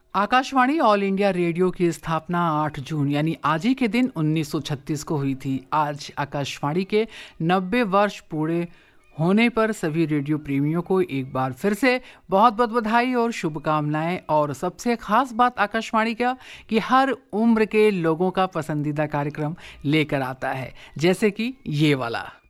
Akashvani all India radio की स्थापना 8 जून यानी आज ही के दिन 1936 को हुई थी। आज आकाशवाणी के 90 वर्ष पूरे होने पर सभी रेडियो प्रेमियों को एक बार फिर से बहुत बहुत बधाई और शुभकामनाएं। और सबसे खास बात आकाशवाणी का कि हर उम्र के लोगों का पसंदीदा कार्यक्रम लेकर आता है, जैसे कि ये वाला।